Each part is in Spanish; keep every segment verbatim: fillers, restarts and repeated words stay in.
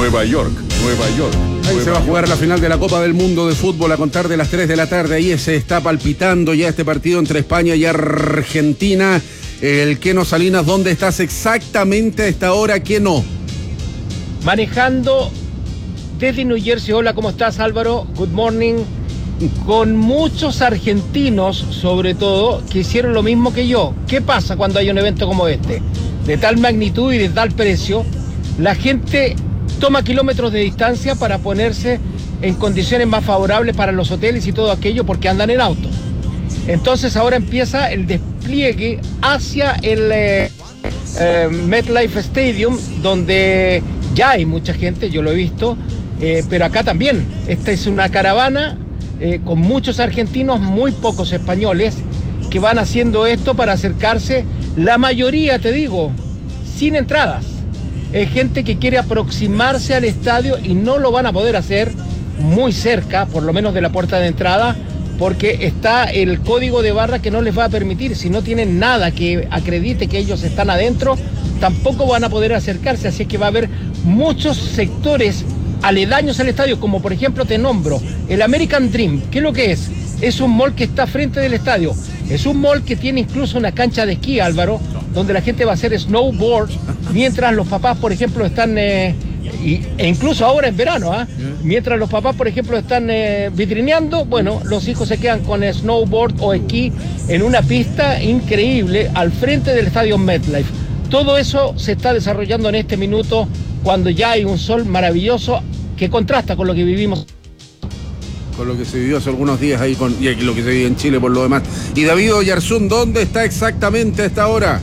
Nueva York, Nueva York. Ahí Nueva se va a jugar York. la final de la Copa del Mundo de Fútbol a contar de las tres de la tarde. Ahí se está palpitando ya este partido entre España y Argentina. El Keno Salinas, ¿dónde estás exactamente a esta hora, Keno? Manejando desde New Jersey. Hola, ¿cómo estás, Álvaro? Good morning. Con muchos argentinos, sobre todo, que hicieron lo mismo que yo. ¿Qué pasa cuando hay un evento como este? De tal magnitud y de tal precio, la gente toma kilómetros de distancia para ponerse en condiciones más favorables para los hoteles y todo aquello porque andan en auto. Entonces ahora empieza el despliegue hacia el eh, eh, MetLife Stadium, donde ya hay mucha gente, yo lo he visto, eh, pero acá también. Esta es una caravana eh, con muchos argentinos, muy pocos españoles, que van haciendo esto para acercarse, la mayoría, te digo, sin entradas. Es gente que quiere aproximarse al estadio y no lo van a poder hacer muy cerca, por lo menos de la puerta de entrada, porque está el código de barra que no les va a permitir. Si no tienen nada que acredite que ellos están adentro, tampoco van a poder acercarse. Así es que va a haber muchos sectores aledaños al estadio, como por ejemplo te nombro el American Dream. ¿Qué es lo que es? Es un mall que está frente del estadio. Es un mall que tiene incluso una cancha de esquí, Álvaro, donde la gente va a hacer snowboard, mientras los papás, por ejemplo, están, eh, y, e incluso ahora en verano, ¿ah? ¿eh? Mientras los papás, por ejemplo, están eh, vitrineando, bueno, los hijos se quedan con snowboard o esquí en una pista increíble al frente del estadio MetLife. Todo eso se está desarrollando en este minuto, cuando ya hay un sol maravilloso que contrasta con lo que vivimos. Con lo que se vivió hace algunos días ahí con, y lo que se vive en Chile por lo demás. Y David Oyarzún, ¿dónde está exactamente a esta hora?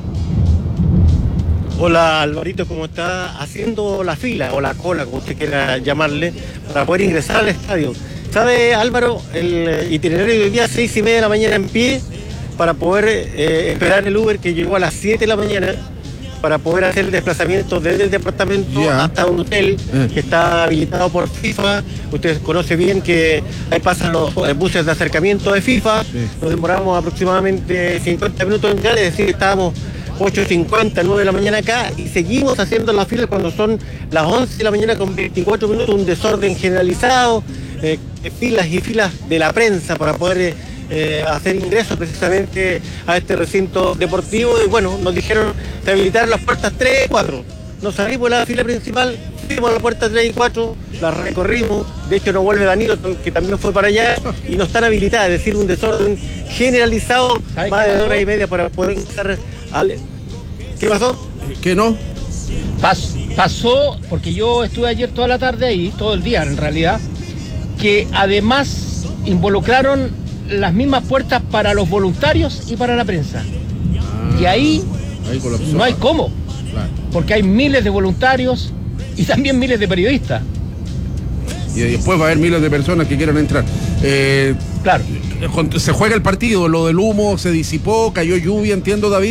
Hola Alvarito, ¿cómo está? Haciendo la fila o la cola, como usted quiera llamarle, para poder ingresar al estadio. ¿Sabe, Álvaro? El itinerario de hoy día, seis y media de la mañana en pie, para poder eh, esperar el Uber que llegó a las siete de la mañana, para poder hacer el desplazamiento desde el departamento yeah. hasta un hotel eh. que está habilitado por FIFA. Usted conoce bien que ahí pasan los buses de acercamiento de FIFA. Sí. Nos demoramos aproximadamente cincuenta minutos en llegar, es decir, estábamos ocho cincuenta, nueve de la mañana acá y seguimos haciendo la fila cuando son las once de la mañana con veinticuatro minutos, un desorden generalizado, eh, filas y filas de la prensa para poder eh, hacer ingresos precisamente a este recinto deportivo. Y bueno, nos dijeron de habilitar las puertas tres y cuatro. Nos salimos de la fila principal, fuimos a la puerta tres y cuatro, la recorrimos. De hecho nos vuelve Danilo, que también fue para allá, y no están habilitadas, es decir, un desorden generalizado, más de hora y media para poder ingresar al... ¿Qué pasó? ¿Qué no? Pas, pasó, porque yo estuve ayer toda la tarde ahí, todo el día en realidad, que además involucraron las mismas puertas para los voluntarios y para la prensa. Ah, y ahí, ahí no hay cómo, claro. Porque hay miles de voluntarios y también miles de periodistas. Y después va a haber miles de personas que quieran entrar. Eh, claro. Se juega el partido, lo del humo se disipó, cayó lluvia, entiendo, David.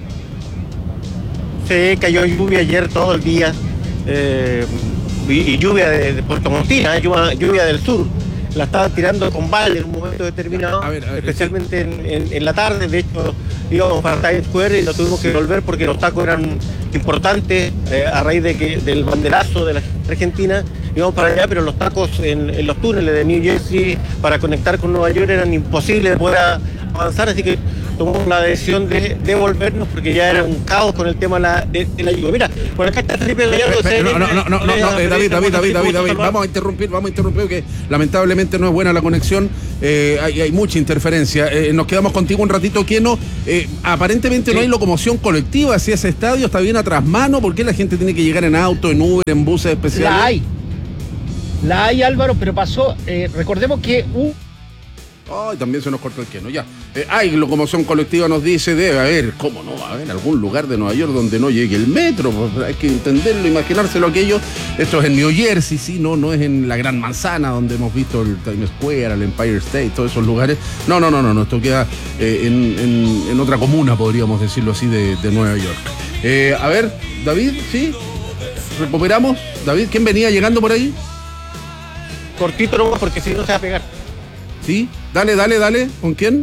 Sí, cayó lluvia ayer todo el día, eh, y, y lluvia de, de Puerto Montina, eh, lluvia, lluvia del sur. La estaban tirando con balde en un momento determinado, a ver, a ver, especialmente sí. en, en, en la tarde. De hecho, íbamos para Times Square y lo tuvimos que volver porque los tacos eran importantes eh, a raíz de que, del banderazo de la Argentina. Íbamos para allá, pero los tacos en, en los túneles de New Jersey para conectar con Nueva York eran imposibles de poder avanzar, así que tomamos la decisión de devolvernos porque ya era un caos con el tema de la, de, de la lluvia. Mira, por acá está Felipe Gallardo. No, no, no, no, no, no eh, David, David, David, David, David, vamos a interrumpir, vamos a interrumpir porque lamentablemente no es buena la conexión, eh, hay, hay mucha interferencia. Eh, nos quedamos contigo un ratito, Keno. Eh, aparentemente sí. No hay locomoción colectiva hacia ese estadio, está bien atrás mano. ¿Por qué la gente tiene que llegar en auto, en Uber, en buses especiales? La hay, la hay, Álvaro, pero pasó, eh, recordemos que un... Ay, oh, también se nos cortó el Keno, ya. Eh, hay locomoción colectiva, nos dice, debe haber, ¿cómo no va a haber algún lugar de Nueva York donde no llegue el metro? Pues hay que entenderlo, imaginárselo aquello. Esto es en New Jersey, sí, no, no es en la Gran Manzana, donde hemos visto el Times Square, el Empire State, todos esos lugares. No, no, no, no, no esto queda eh, en, en, en otra comuna, podríamos decirlo así, de, de Nueva York. Eh, a ver, David, ¿sí? ¿Recuperamos? David, ¿quién venía llegando por ahí? Cortito nomás, porque si no se va a pegar. ¿Sí? Dale, dale, dale. ¿Con quién?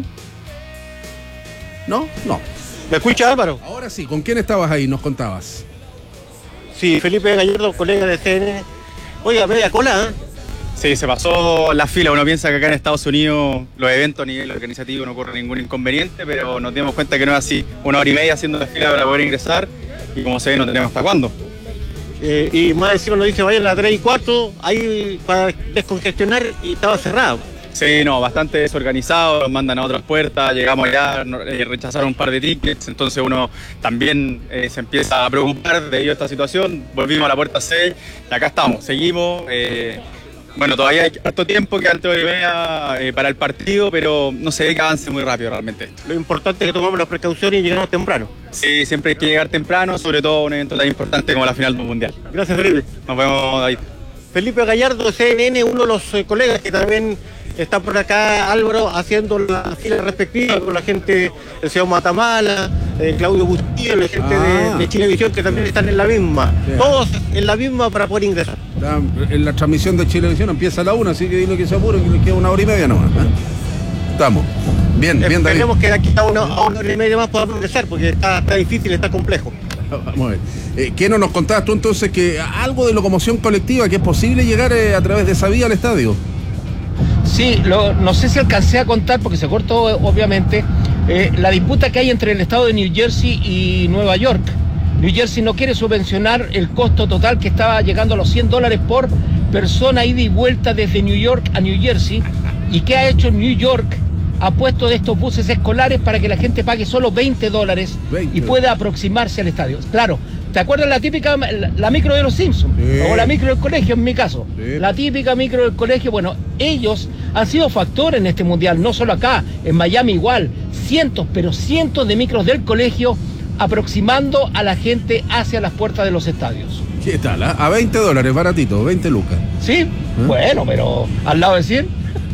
¿No? No. ¿Me escucha, Álvaro? Ahora sí. ¿Con quién estabas ahí? Nos contabas. Sí, Felipe Gallardo, colega de C N N. Oiga, media cola, ¿eh? Sí, se pasó la fila. Uno piensa que acá en Estados Unidos los eventos a nivel organizativo no ocurre ningún inconveniente, pero nos dimos cuenta que no es así. Una hora y media haciendo la fila para poder ingresar y como se ve no tenemos hasta cuándo. Eh, y más encima nos dice vayan a las tres y cuatro, ahí para descongestionar y estaba cerrado. Sí, no, bastante desorganizado, nos mandan a otras puertas, llegamos allá, no, eh, rechazaron un par de tickets, entonces uno también eh, se empieza a preocupar debido a esta situación. Volvimos a la puerta seis y acá estamos, seguimos. Eh, bueno, todavía hay harto tiempo, quedan tres horas y media eh, para el partido, pero no se ve que avance muy rápido realmente esto. Lo importante es que tomamos las precauciones y llegamos temprano. Sí, siempre hay que llegar temprano, sobre todo un evento tan importante como la final del Mundial. Gracias, Felipe. Nos vemos, David. Felipe Gallardo, C N N, uno de los eh, colegas que también está por acá, Álvaro, haciendo la fila respectiva con la gente, el señor Matamala, eh, Claudio Bustillo, la gente ah. de, de Chilevisión, que también están en la misma. Yeah. Todos en la misma para poder ingresar. La, en la transmisión de Chilevisión empieza a la una, así que dile que se apure, que le queda una hora y media nomás. ¿eh? Estamos. Bien, bien, David. Esperemos que de aquí a una, a una hora y media más podamos ingresar, porque está, está difícil, está complejo. Vamos a ver. Eh, ¿Qué no nos contabas tú entonces? Que algo de locomoción colectiva, que es posible llegar eh, a través de esa vía al estadio. Sí, lo, no sé si alcancé a contar porque se cortó obviamente eh, la disputa que hay entre el estado de New Jersey y Nueva York. New Jersey no quiere subvencionar el costo total que estaba llegando a los cien dólares por persona ida y vuelta desde New York a New Jersey. ¿Y qué ha hecho New York? Ha puesto de estos buses escolares para que la gente pague solo veinte dólares y pueda aproximarse al estadio. Claro, ¿te acuerdas la típica, la, la micro de los Simpsons? Sí. O la micro del colegio en mi caso. Sí. La típica micro del colegio. Bueno, ellos han sido factor en este mundial, no solo acá, en Miami igual. Cientos, pero cientos de micros del colegio aproximando a la gente hacia las puertas de los estadios. ¿Qué tal? ¿eh? A veinte dólares, baratito, veinte lucas. Sí, ¿eh? Bueno, pero al lado de cien.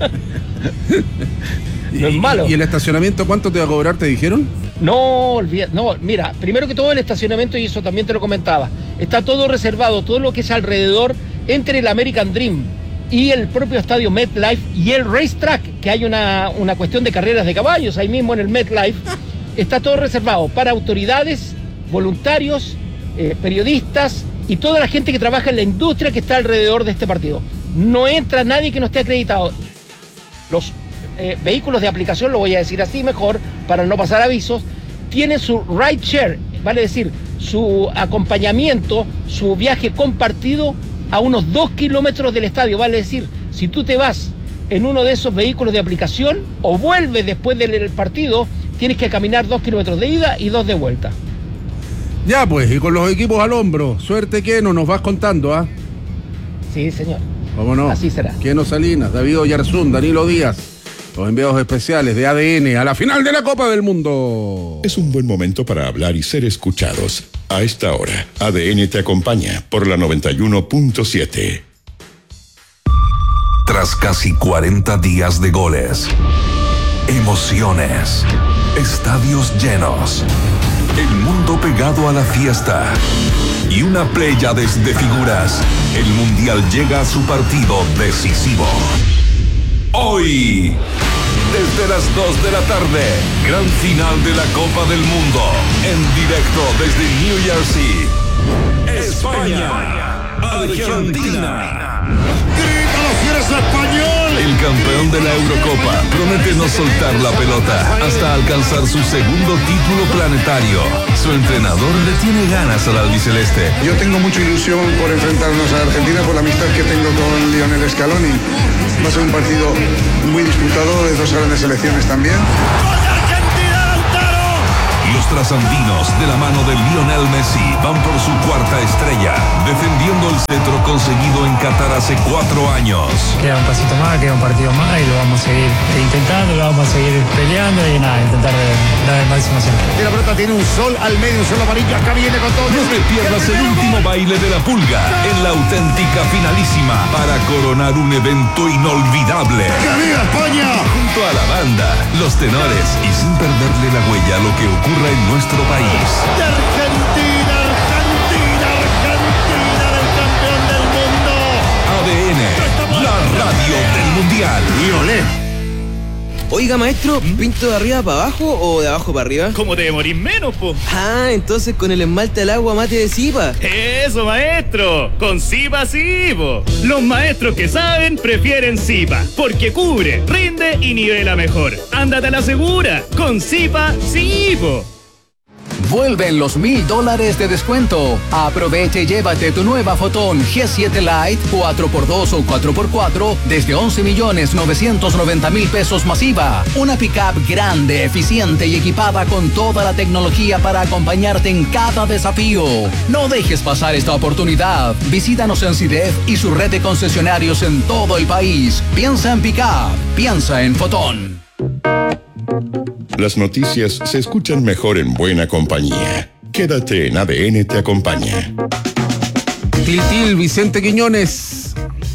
No es malo. ¿Y el estacionamiento cuánto te va a cobrar, te dijeron? No, olvida, no, mira, primero que todo el estacionamiento, y eso también te lo comentaba, está todo reservado, todo lo que es alrededor entre el American Dream y el propio estadio MetLife y el Racetrack, que hay una, una cuestión de carreras de caballos ahí mismo en el MetLife, está todo reservado para autoridades, voluntarios, eh, periodistas y toda la gente que trabaja en la industria que está alrededor de este partido. No entra nadie que no esté acreditado. Los Eh, vehículos de aplicación, lo voy a decir así mejor para no pasar avisos, tienen su ride share, vale decir, su acompañamiento, su viaje compartido a unos dos kilómetros del estadio, vale decir, si tú te vas en uno de esos vehículos de aplicación o vuelves después del partido, tienes que caminar dos kilómetros de ida y dos de vuelta. Ya pues, y con los equipos al hombro, suerte que no nos vas contando, ¿ah? ¿eh? Sí, señor. ¿Cómo no? Así será. Keno Salinas, David Oyarzún, Danilo Díaz. Los enviados especiales de A D N a la final de la Copa del Mundo. Es un buen momento para hablar y ser escuchados. A esta hora, A D N te acompaña por la noventa y uno punto siete. Tras casi cuarenta días de goles, emociones, estadios llenos, el mundo pegado a la fiesta y una pléyade de figuras, el Mundial llega a su partido decisivo. Hoy, desde las dos de la tarde, gran final de la Copa del Mundo, en directo desde New Jersey, España, Argentina. ¡Grita los fieros español! El campeón de la Eurocopa promete no soltar la pelota hasta alcanzar su segundo título planetario. Su entrenador le tiene ganas al albiceleste. Yo tengo mucha ilusión por enfrentarnos a Argentina por la amistad que tengo con Lionel Scaloni. Va a ser un partido muy disputado de dos grandes selecciones también. Los trasandinos, de la mano de Lionel Messi, van por su cuarta estrella, defendiendo el cetro conseguido en Qatar hace cuatro años. Queda un pasito más, queda un partido más y lo vamos a seguir intentando, lo vamos a seguir peleando y nada, intentar dar el máximo siempre. Y la pelota tiene un sol al medio, un sol amarillo, acá viene con todo. No te pierdas el último baile de la pulga en la auténtica finalísima para coronar un evento inolvidable. ¡Que viva España! Junto a la banda, los tenores y sin perderle la huella a lo que ocurre en nuestro país. De Argentina, Argentina, Argentina, del campeón del mundo. A D N, la radio del mundial. Y olé. Oiga, maestro, ¿pinto de arriba para abajo o de abajo para arriba? ¿Cómo te demorís menos, po? Ah, entonces con el esmalte al agua mate de Zipa. Eso, maestro, con Zipa sí, po. Los maestros que saben prefieren Zipa, porque cubre, rinde y nivela mejor. Ándate a la segura, con Zipa sí, po. Vuelven los mil dólares de descuento. Aprovecha y llévate tu nueva Fotón G siete Lite cuatro por dos o cuatro por cuatro desde once millones novecientos noventa mil pesos masiva. Una pickup grande, eficiente y equipada con toda la tecnología para acompañarte en cada desafío. No dejes pasar esta oportunidad. Visítanos en CIDEF y su red de concesionarios en todo el país. Piensa en pickup, piensa en Fotón. Las noticias se escuchan mejor en buena compañía. Quédate en A D N Te Acompaña. Tiltil, Vicente Quiñones.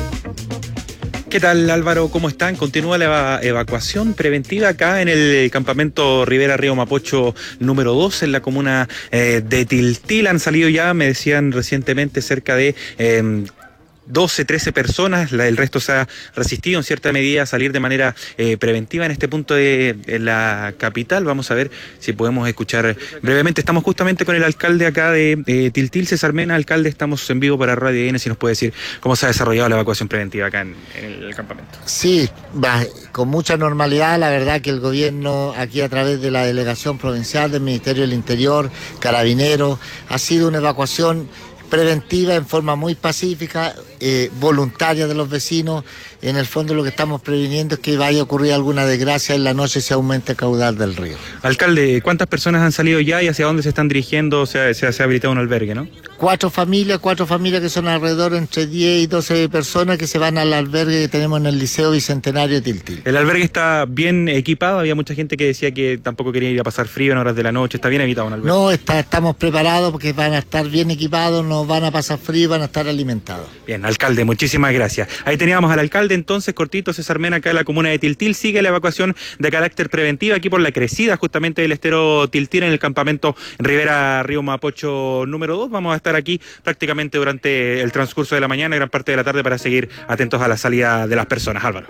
¿Qué tal, Álvaro? ¿Cómo están? Continúa la eva- evacuación preventiva acá en el campamento Rivera Río Mapocho número dos en la comuna eh, de Tiltil. Han salido ya, me decían recientemente, cerca de Eh, doce, trece personas, la, el resto se ha resistido en cierta medida a salir de manera eh, preventiva en este punto de, de la capital. Vamos a ver si podemos escuchar brevemente. Estamos justamente con el alcalde acá de eh, Tiltil, César Mena. Alcalde, estamos en vivo para Radio A D N, si nos puede decir cómo se ha desarrollado la evacuación preventiva acá en, en el campamento. Sí, va, con mucha normalidad. La verdad que el gobierno aquí, a través de la delegación provincial del Ministerio del Interior, Carabineros, ha sido una evacuación preventiva en forma muy pacífica, eh, voluntaria de los vecinos. En el fondo lo que estamos previniendo es que vaya a ocurrir alguna desgracia en la noche si aumenta el caudal del río. Alcalde, ¿cuántas personas han salido ya y hacia dónde se están dirigiendo? Se ha, se ha, se ha habilitado un albergue, ¿no? Cuatro familias, cuatro familias que son alrededor entre diez y doce personas que se van al albergue que tenemos en el Liceo Bicentenario de Tiltil. El albergue está bien equipado, había mucha gente que decía que tampoco quería ir a pasar frío en horas de la noche. ¿Está bien equipado un albergue? No, está, estamos preparados porque van a estar bien equipados, no van a pasar frío, van a estar alimentados. Bien, alcalde, muchísimas gracias. Ahí teníamos al alcalde entonces, cortito, César Mena, acá en la comuna de Tiltil. Sigue la evacuación de carácter preventivo aquí por la crecida justamente del estero Tiltil en el campamento Rivera Río Mapocho número dos. Vamos a estar aquí prácticamente durante el transcurso de la mañana y gran parte de la tarde para seguir atentos a la salida de las personas. Álvaro.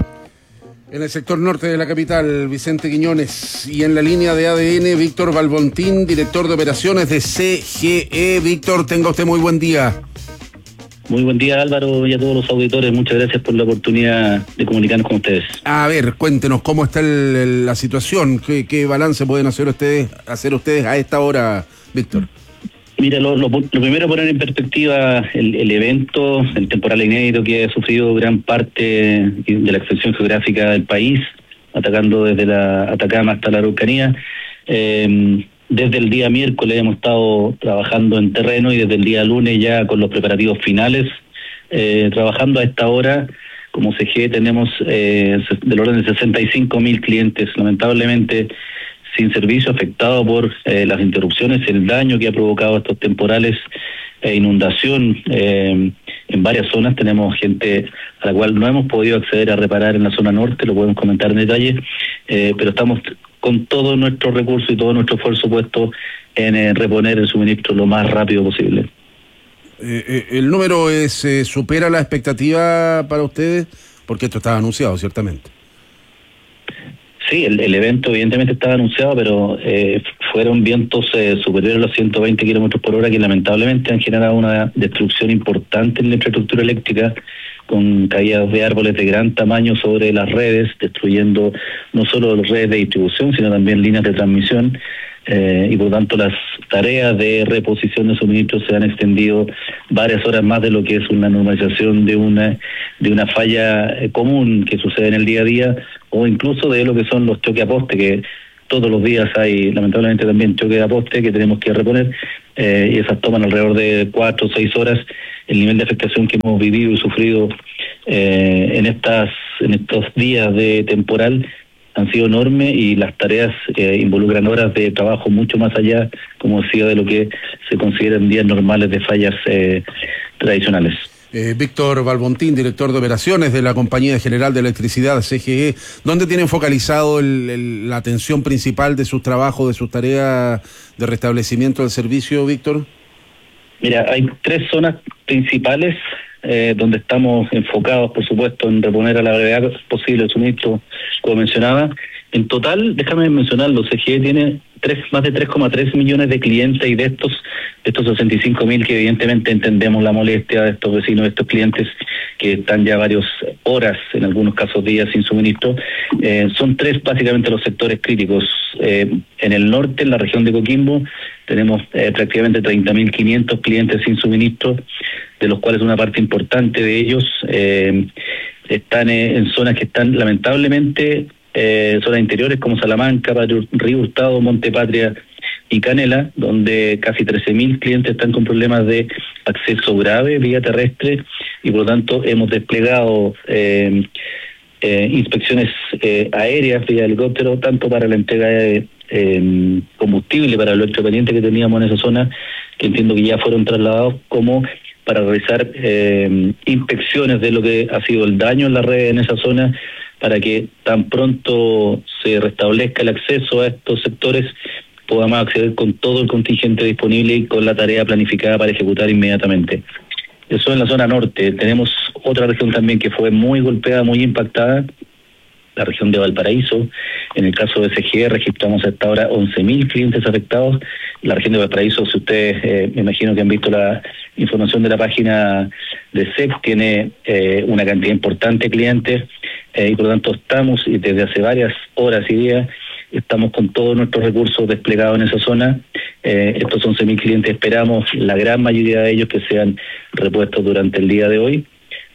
En el sector norte de la capital, Vicente Quiñones. Y en la línea de A D N, Víctor Balbontín, director de operaciones de C G E. Víctor, tenga usted muy buen día. Muy buen día, Álvaro, y a todos los auditores. Muchas gracias por la oportunidad de comunicarnos con ustedes. A ver, cuéntenos cómo está el, el, la situación, qué, qué balance pueden hacer ustedes, hacer ustedes a esta hora, Víctor. Mira, lo, lo, lo primero, poner en perspectiva el, el evento, el temporal inédito que ha sufrido gran parte de la extensión geográfica del país, atacando desde la Atacama hasta la Araucanía. Eh, desde el día miércoles hemos estado trabajando en terreno y desde el día lunes ya con los preparativos finales, eh, trabajando a esta hora. Como C G E tenemos eh, del orden de sesenta y cinco mil clientes, lamentablemente sin servicio, afectado por eh, las interrupciones, el daño que ha provocado estos temporales e inundación eh, en varias zonas. Tenemos gente a la cual no hemos podido acceder a reparar en la zona norte, lo podemos comentar en detalle, eh, pero estamos con todo nuestro recurso y todo nuestro esfuerzo puesto en eh, reponer el suministro lo más rápido posible. Eh, eh, ¿El número es eh, supera la expectativa para ustedes? Porque esto estaba anunciado, ciertamente. Sí, el, el evento evidentemente estaba anunciado, pero eh, fueron vientos eh, superiores a los ciento veinte kilómetros por hora que lamentablemente han generado una destrucción importante en la infraestructura eléctrica, con caídas de árboles de gran tamaño sobre las redes, destruyendo no solo las redes de distribución, sino también líneas de transmisión, eh, y por tanto las tareas de reposición de suministros se han extendido varias horas más de lo que es una normalización de una de una falla eh, común que sucede en el día a día, o incluso de lo que son los choques a poste, que todos los días hay lamentablemente también choques a poste que tenemos que reponer, eh, y esas toman alrededor de cuatro o seis horas. El nivel de afectación que hemos vivido y sufrido eh, en estas en estos días de temporal han sido enormes, y las tareas eh, involucran horas de trabajo mucho más allá, como decía, de lo que se consideran días normales de fallas eh, tradicionales. Eh, Víctor Balbontín, director de operaciones de la Compañía General de Electricidad, C G E. ¿Dónde tienen focalizado el, el, la atención principal de sus trabajos, de sus tareas de restablecimiento del servicio, Víctor? Mira, hay tres zonas principales eh, donde estamos enfocados, por supuesto, en reponer a la brevedad posible el suministro, como mencionaba. En total, déjame mencionarlo, C G E tiene tres, más de tres coma tres millones de clientes, y de estos de estos sesenta y cinco mil que evidentemente entendemos la molestia de estos vecinos, de estos clientes que están ya varias horas, en algunos casos días, sin suministro. Eh, son tres básicamente los sectores críticos. Eh, en el norte, en la región de Coquimbo, tenemos eh, prácticamente treinta mil quinientos clientes sin suministro, de los cuales una parte importante de ellos eh, están eh, en zonas que están lamentablemente eh, zonas interiores como Salamanca, Río Hurtado, Monte Patria y Canela, donde casi trece mil clientes están con problemas de acceso grave vía terrestre, y por lo tanto hemos desplegado eh, eh, inspecciones eh, aéreas vía helicóptero, tanto para la entrega de eh, combustible para el electrodependiente que teníamos en esa zona, que entiendo que ya fueron trasladados, como para realizar eh, inspecciones de lo que ha sido el daño en la red en esa zona, para que tan pronto se restablezca el acceso a estos sectores podamos acceder con todo el contingente disponible y con la tarea planificada para ejecutar inmediatamente. Eso en la zona norte. Tenemos otra región también que fue muy golpeada, muy impactada, la región de Valparaíso. En el caso de C G E registramos hasta ahora once mil clientes afectados. La región de Valparaíso, si ustedes eh, me imagino que han visto la información de la página de S E C, tiene eh, una cantidad importante de clientes eh, y por lo tanto estamos, y desde hace varias horas y días, estamos con todos nuestros recursos desplegados en esa zona. Eh, estos once mil clientes esperamos, la gran mayoría de ellos, que sean repuestos durante el día de hoy.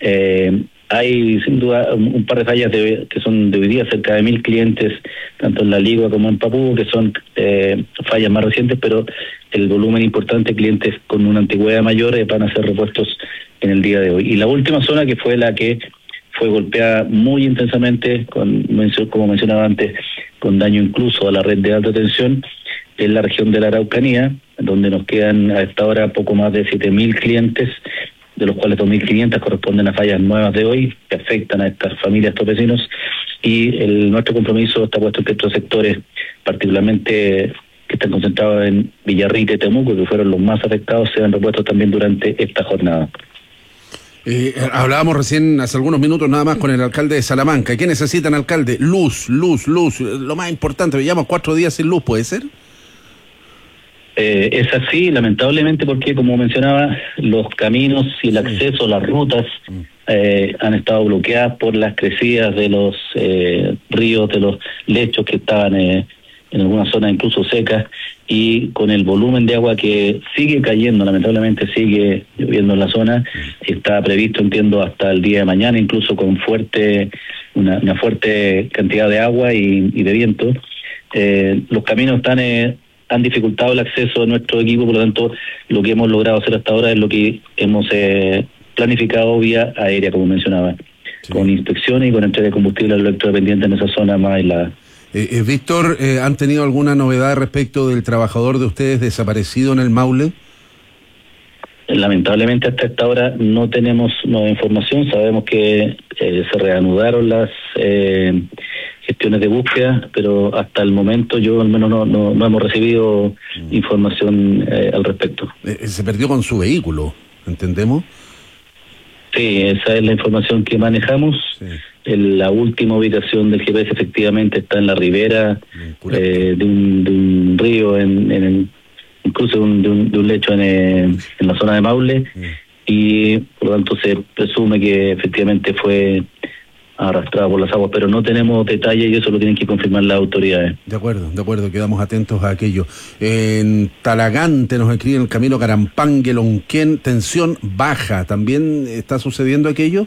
Eh, hay sin duda un, un par de fallas de, que son de hoy día, cerca de mil clientes, tanto en La Ligua como en Papú, que son eh, fallas más recientes, pero el volumen importante de clientes con una antigüedad mayor eh, van a ser repuestos en el día de hoy. Y la última zona, que fue la que fue golpeada muy intensamente, con, como mencionaba antes, con daño incluso a la red de alta tensión, es la región de la Araucanía, donde nos quedan a esta hora poco más de siete mil clientes, de los cuales dos mil quinientos corresponden a fallas nuevas de hoy, que afectan a estas familias, a estos vecinos, y el, nuestro compromiso está puesto en que estos sectores, particularmente que están concentrados en Villarrica y Temuco, que fueron los más afectados, sean repuestos también durante esta jornada. Eh, hablábamos recién, hace algunos minutos nada más, con el alcalde de Salamanca. ¿Qué necesitan, alcalde? Luz, luz, luz. Lo más importante, llevamos cuatro días sin luz, ¿puede ser? Eh, es así, lamentablemente, porque como mencionaba, los caminos y el acceso, las rutas eh, han estado bloqueadas por las crecidas de los eh, ríos, de los lechos que estaban eh, en algunas zonas incluso secas, y con el volumen de agua que sigue cayendo, lamentablemente sigue lloviendo en la zona. Está previsto, entiendo, hasta el día de mañana, incluso con fuerte una, una fuerte cantidad de agua y, y de viento. Eh, los caminos están eh, han dificultado el acceso a nuestro equipo, por lo tanto, lo que hemos logrado hacer hasta ahora es lo que hemos eh, planificado vía aérea, como mencionaba, sí, con inspecciones y con entrega de combustible al electrodependiente en esa zona más aislada. Eh, eh, Víctor, eh, ¿han tenido alguna novedad respecto del trabajador de ustedes desaparecido en el Maule? Lamentablemente hasta esta hora no tenemos nueva información. Sabemos que eh, se reanudaron las eh, gestiones de búsqueda, pero hasta el momento yo al menos no, no, no hemos recibido mm. información eh, al respecto. Eh, se perdió con su vehículo, ¿entendemos? Sí, esa es la información que manejamos. Sí. El, la última ubicación del G P S efectivamente está en la ribera eh, de, un, de un río, en, en el, incluso de un, de, un, de un lecho en, eh, en la zona de Maule, sí, y por lo tanto se presume que efectivamente fue arrastrado por las aguas, pero no tenemos detalles y eso lo tienen que confirmar las autoridades. De acuerdo, de acuerdo, quedamos atentos a aquello. En Talagante nos escribe en el camino Carampangue, Lonquén, tensión baja. ¿También está sucediendo aquello?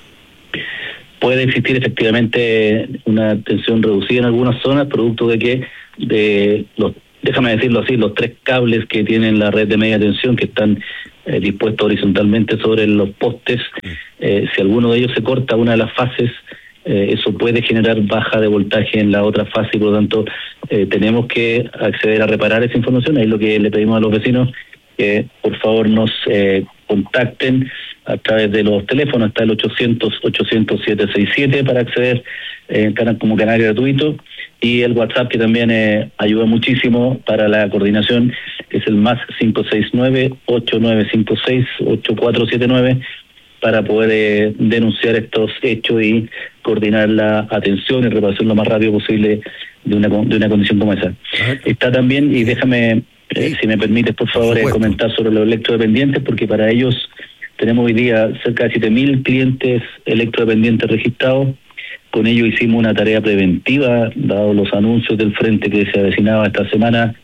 Puede existir efectivamente una tensión reducida en algunas zonas, producto de que de los, déjame decirlo así, los tres cables que tienen la red de media tensión, que están eh, dispuestos horizontalmente sobre los postes, eh, si alguno de ellos se corta una de las fases, eh, eso puede generar baja de voltaje en la otra fase, y por lo tanto eh, tenemos que acceder a reparar esa información. Ahí lo que le pedimos a los vecinos, que por favor nos eh, contacten a través de los teléfonos. Está el ochocientos, ochocientos, setecientos sesenta y siete para acceder eh, como canal gratuito, y el WhatsApp, que también eh, ayuda muchísimo para la coordinación, que es el más cinco seis nueve, ocho nueve cinco seis, ocho cuatro siete nueve, para poder eh, denunciar estos hechos y coordinar la atención y reparación lo más rápido posible de una de una condición como esa. Está también, y déjame, eh, si me permites, por favor, por eh, comentar sobre los electrodependientes, porque para ellos tenemos hoy día cerca de siete mil clientes electrodependientes registrados. Con ello hicimos una tarea preventiva, dado los anuncios del frente que se avecinaba esta semana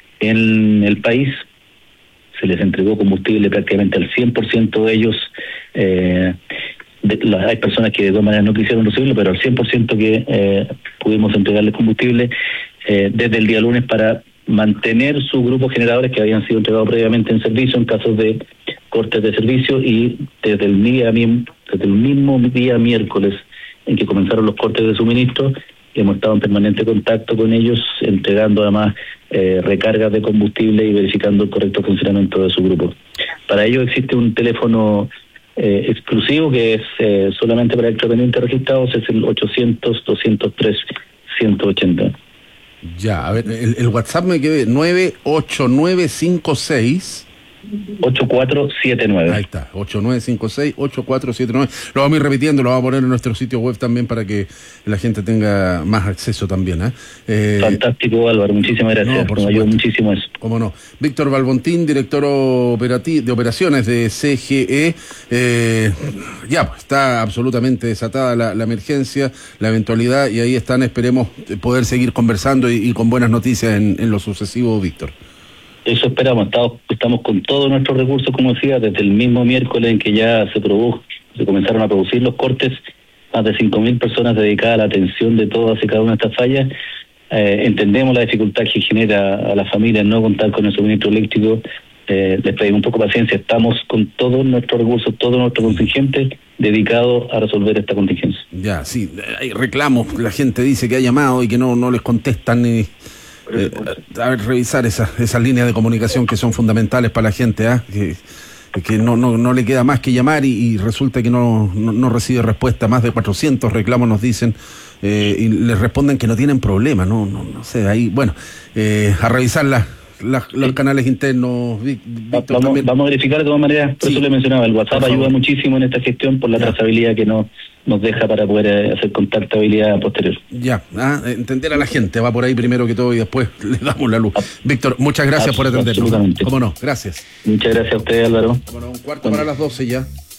en el país. Se les entregó combustible prácticamente al cien por ciento de ellos. Eh, de, la, hay personas que de todas maneras no quisieron recibirlo, pero al cien por ciento que eh, pudimos entregarles combustible eh, desde el día lunes, para mantener sus grupos generadores que habían sido entregados previamente en servicio en casos de cortes de servicio, y desde el día desde el mismo día miércoles en que comenzaron los cortes de suministro, hemos estado en permanente contacto con ellos, entregando además eh, recargas de combustible y verificando el correcto funcionamiento de su grupo. Para ello existe un teléfono eh, exclusivo que es eh, solamente para electrodependientes registrados, es el ochocientos, doscientos tres, ciento ochenta. Ya, a ver, el, el WhatsApp me quedé nueve ocho nueve cinco seis ocho cuatro siete nueve. Ahí está, ocho nueve cinco seis, ocho cuatro siete nueve. Lo vamos a ir repitiendo, lo vamos a poner en nuestro sitio web también para que la gente tenga más acceso también. ¿eh? Eh, Fantástico, Álvaro, muchísimas gracias. No, por Nos ayudó muchísimo eso. Cómo no. Víctor Balbontín, director operati- de operaciones de C G E. Eh, ya, pues, está absolutamente desatada la, la emergencia, la eventualidad, y ahí están, esperemos poder seguir conversando y, y con buenas noticias en, en lo sucesivo, Víctor. Eso esperamos, estamos, estamos con todos nuestros recursos, como decía, desde el mismo miércoles en que ya se produjo, se comenzaron a producir los cortes, más de cinco mil personas dedicadas a la atención de todas y cada una de estas fallas. Eh, entendemos la dificultad que genera a las familias no contar con el suministro eléctrico, eh, les pedimos un poco de paciencia, estamos con todos nuestros recursos, todo nuestro contingente dedicado a resolver esta contingencia. Ya, sí, hay reclamos, la gente dice que ha llamado y que no, no les contestan ni... Eh, a ver, revisar esas esas líneas de comunicación que son fundamentales para la gente, ¿eh? que, que no, no no le queda más que llamar y, y resulta que no, no, no recibe respuesta. Más de cuatrocientos reclamos nos dicen, eh, y les responden que no tienen problema. No no no sé, ahí, bueno, eh, a revisar la, la, los sí. canales internos. Víctor, vamos, vamos a verificar de todas maneras, por sí. eso le mencionaba, el WhatsApp ayuda muchísimo en esta gestión por la ya. trazabilidad que no nos deja para poder hacer contactabilidad posterior. Ya, ah, entender a la gente va por ahí primero que todo y después le damos la luz. Víctor, muchas gracias por atendernos. Absolutamente. Cómo no, gracias. Muchas gracias a usted, Álvaro. Bueno, un cuarto bueno. para las doce ya.